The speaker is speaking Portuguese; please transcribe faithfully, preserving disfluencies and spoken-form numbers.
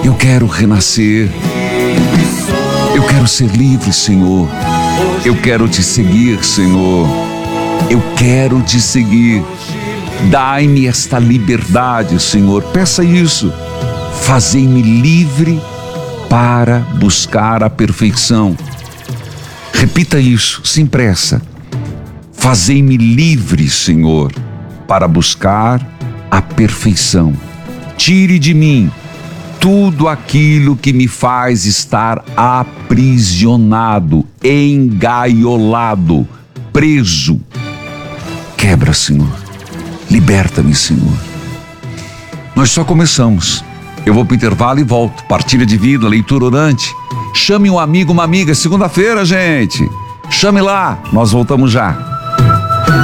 Eu quero renascer. Eu quero ser livre, Senhor. Eu quero te seguir, Senhor. Eu quero te seguir. Dai-me esta liberdade, Senhor. Peça isso. Fazei-me livre para buscar a perfeição. Repita isso, sem pressa. Fazei-me livre, Senhor, para buscar a perfeição. Tire de mim tudo aquilo que me faz estar aprisionado, engaiolado, preso. Quebra, Senhor. Liberta-me, Senhor. Nós só começamos. Eu vou para o intervalo e volto. Partilha de vida, leitura orante. Chame um amigo, uma amiga. Segunda-feira, gente. Chame lá. Nós voltamos já.